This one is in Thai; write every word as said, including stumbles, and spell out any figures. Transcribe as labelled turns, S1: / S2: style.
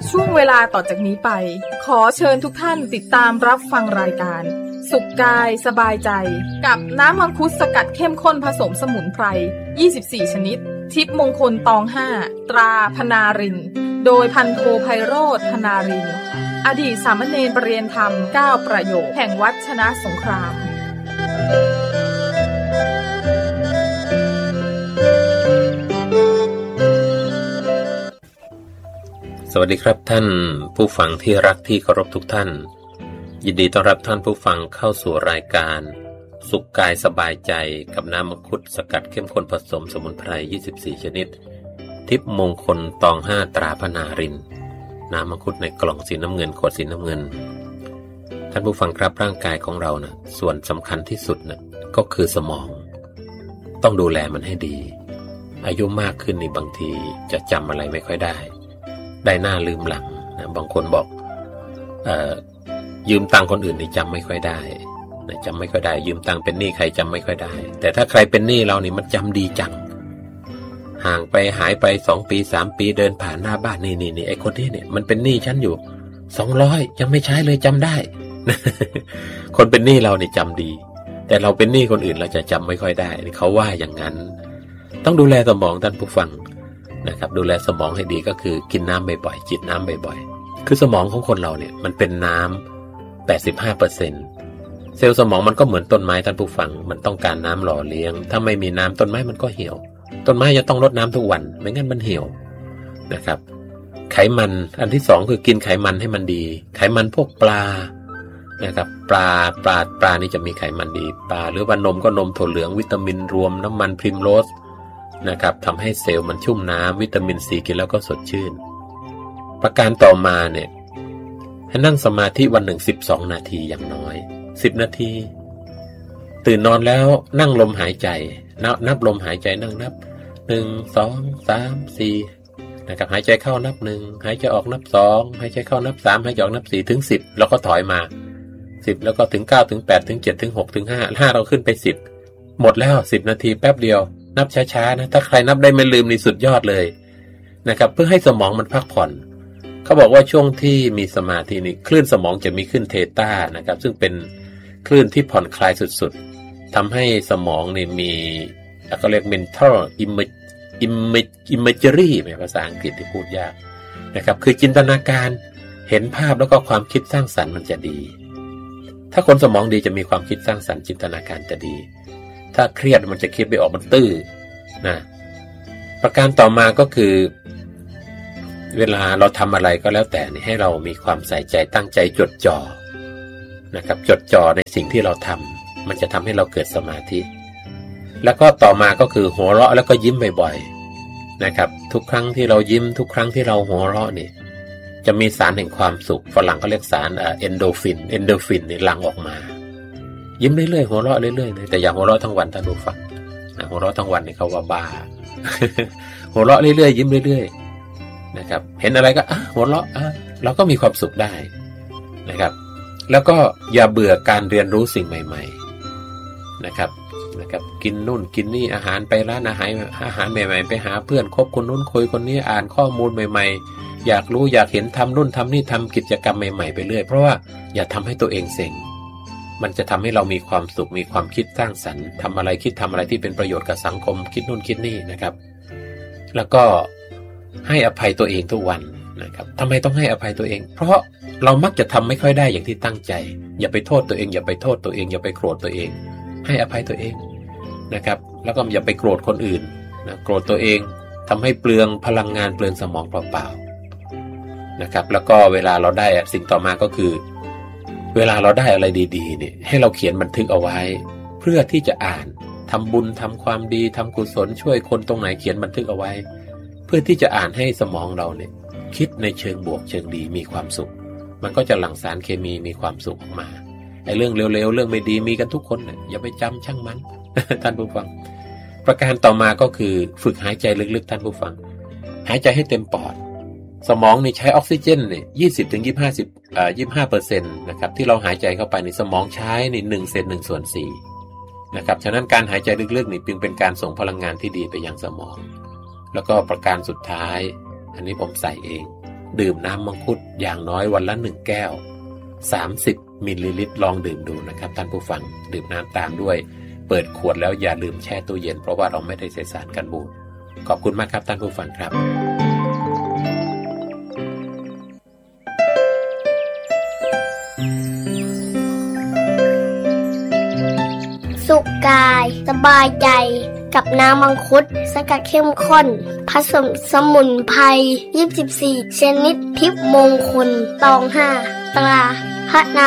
S1: ช่วงเวลาต่อจากนี้ไปขอเชิญทุกท่านติดตามรับฟังรายการสุขกายสบายใจกับน้ำมังคุดสกัดเข้มข้นผสมสมุนไพรยี่สิบสี่ชนิดทิพย์มงคลตองห้าตราพนารินโดยพันโทไพโรจน์พนารินอดีตสามเณรประเรียนธรรมเก้าประโยคแห่งวัดชนะสงคราม
S2: สวัสดีครับท่านผู้ฟังที่รักที่เคารพทุกท่านยินดีต้อนรับท่านผู้ฟังเข้าสู่รายการสุขกายสบายใจกับน้ำมังคุดสกัดเข้มข้นผสมสมุนไพรยี่สิบสี่ชนิดทิพย์มงคลตองห้าตราพนารินน้ำมังคุดในกล่องสีน้ำเงินขวดสีน้ำเงินท่านผู้ฟังครับร่างกายของเรานะส่วนสำคัญที่สุดนะก็คือสมองต้องดูแลมันให้ดีอายุมากขึ้นนี่บางทีจะจำอะไรไม่ค่อยได้ได้หน้าลืมหลังนะบางคนบอกเอ่อยืมตังค์คนอื่นนี่จำไม่ค่อยได้นะจำไม่ค่อยได้ยืมตังค์เป็นหนี้ใครจำไม่ค่อยได้แต่ถ้าใครเป็นหนี้เรานี่มันจำดีจังห่างไปหายไปสองปีสามปีเดินผ่านหน้าบ้านนี่นี่นี่ไอ้คนนี้เนี่ยมันเป็นหนี้ฉันอยู่สองร้อยยังไม่ใช้เลยจำได้ คนเป็นหนี้เรานี่จำดีแต่เราเป็นหนี้คนอื่นเราจะจำไม่ค่อยได้เขาว่าอย่างนั้นต้องดูแลสมองท่านผู้ฟังนะครับดูแลสมองให้ดีก็คือกินน้ำบ่อยๆจิบน้ำบ่อยๆคือสมองของคนเราเนี่ยมันเป็นน้ำ แปดสิบห้าเปอร์เซ็นต์ เซลล์สมองมันก็เหมือนต้นไม้ท่านผู้ฟังมันต้องการน้ำหล่อเลี้ยงถ้าไม่มีน้ำต้นไม้มันก็เหี่ยวต้นไม้จะต้องรดน้ำทุกวันไม่งั้นมันเหี่ยวนะครับไขมันอันที่สองคือกินไขมันให้มันดีไขมันพวกปลานะครับปลาปลาปลานี่จะมีไขมันดีปลาหรือว่านมก็นมถั่วเหลืองวิตามินรวมน้ำมันพริมโรสนะครับทำให้เซลล์มันชุ่มน้ำวิตามินซีกินแล้วก็สดชื่นประการต่อมาเนี่ยให้นั่งสมาธิวันหนึ่งสิบสองนาทีอย่างน้อยสิบนาทีตื่นนอนแล้วนั่งลมหายใจนับนับลมหายใจนั่งนับหนึ่ง สอง สาม สี่นะครับหายใจเข้านับหนึ่งหายใจออกนับสองหายใจเข้านับสามหายใจออกนับสี่ถึงสิบแล้วก็ถอยมาสิบแล้วก็ถึงเก้าถึงแปดถึงเจ็ดถึงหกถึงห้า ห้าเราขึ้นไปสิบหมดแล้วสิบนาทีแป๊บเดียวนับช้าๆนะถ้าใครนับได้ไม่ลืมนี่สุดยอดเลยนะครับเพื่อให้สมองมันพักผ่อนเขาบอกว่าช่วงที่มีสมาธินี่คลื่นสมองจะมีขึ้นเทตานะครับซึ่งเป็นคลื่นที่ผ่อนคลายสุดๆทำให้สมองนี่มีเขาเรียก mental imagery ในภาษาอังกฤษที่พูดยากนะครับคือจินตนาการเห็นภาพแล้วก็ความคิดสร้างสรรค์มันจะดีถ้าคนสมองดีจะมีความคิดสร้างสรรค์จินตนาการจะดีถ้าเครียดมันจะคิดไม่ออกมันตื้อนะประการต่อมาก็คือเวลาเราทำอะไรก็แล้วแต่นี่ให้เรามีความใส่ใจตั้งใจจดจ่อนะครับจดจ่อในสิ่งที่เราทำมันจะทำให้เราเกิดสมาธิแล้วก็ต่อมาก็คือหัวเราะแล้วก็ยิ้มบ่อยๆนะครับทุกครั้งที่เรายิ้มทุกครั้งที่เราหัวเราะนี่จะมีสารแห่งความสุขฝรั่งเขาเรียกสารเอนโดฟินเอนโดฟินนี่หลั่งออกมายิ้มเรื่อยๆหัวเราะเรื่อยๆเลยแต่อย่าหัวเราะทั้งวันท่านผู้ฟังนะหัวเราะทั้งวันนี่เขาว่าบ้า หัวเราะเรื่อยๆยิ้มเรื่อยๆนะครับเห็นอะไรก็อ่ะหัวเราะอ่ะเราก็มีความสุขได้นะครับแล้วก็อย่าเบื่อการเรียนรู้สิ่งใหม่ๆนะครับนะครับกินนู่นกินนี่อาหารไปร้านอาหารอาหารใหม่ๆไปหาเพื่อนคบคนนู้นคุยคนนี้อ่านข้อมูลใหม่ๆอยากรู้อยากเห็นทำนู่นทำนี่ทำกิจกรรมใหม่ๆไปเรื่อยเพราะว่าอย่าทำให้ตัวเองเซ็งมันจะทำให้เรามีความสุขมีความคิดสร้างสรรค์ทำอะไรคิดทำอะไรที่เป็นประโยชน์กับสังคมคิดนู่นคิดนี่นะครับแล้วก็ให้อภัยตัวเองทุกวันนะครับทำไมต้องให้อภัยตัวเองเพราะเรามักจะทำไม่ค่อยได้อย่างที่ตั้งใจอย่าไปโทษตัวเองอย่าไปโทษตัวเองอย่าไปโกรธตัวเองให้อภัยตัวเองนะครับแล้วก็อย่าไปโกรธคนอื่นนะโกรธตัวเองทำให้เปลืองพลังงานเปลืองสมองเปล่าๆนะครับแล้วก็เวลาเราได้สิ่งต่อมาก็คือเวลาเราได้อะไรดีๆเนี่ยให้เราเขียนบันทึกเอาไว้เพื่อที่จะอ่านทำบุญทำความดีทำกุศลช่วยคนตรงไหนเขียนบันทึกเอาไว้เพื่อที่จะอ่านให้สมองเราเนี่ยคิดในเชิงบวกเชิงดีมีความสุขมันก็จะหลั่งสารเคมีมีความสุขออกมาไอ้เรื่องเร็วๆเรื่องไม่ดีมีกันทุกคนเนี่ยอย่าไปจำช่างมัน ท่านผู้ฟังประการต่อมาก็คือฝึกหายใจลึกๆท่านผู้ฟังหายใจให้เต็มปอดสมองนี่ใช้ออกซิเจนเนี่ยยี่สิบถึงยี่สิบห้าสิบอ่ายี่สิบห้าเปอร์เซ็นต์นะครับที่เราหายใจเข้าไปในสมองใช้นี่หนึ่งเศษหนึ่งส่วนสี่นะครับฉะนั้นการหายใจลึกๆนี่จึงเป็นการส่งพลังงานที่ดีไปยังสมองแล้วก็ประการสุดท้ายอันนี้ผมใส่เองดื่มน้ำมังคุดอย่างน้อยวันละหนึ่งแก้วสามสิบมิลลิลิตรลองดื่มดูนะครับท่านผู้ฟังดื่มน้ำตามด้วยเปิดขวดแล้วอย่าลืมแช่ตู้เย็นเพราะว่าเราไม่ได้ใส่สารกันบูดขอบคุณมากครับท่านผู้ฟังครับ
S3: สุขกายสบายใจกับน้ำมังคุดสกัดเข้มข้นผสมสมุนไพรยี่สิบสี่ชนิดทิพย์มงคลตองห้าตราพระนา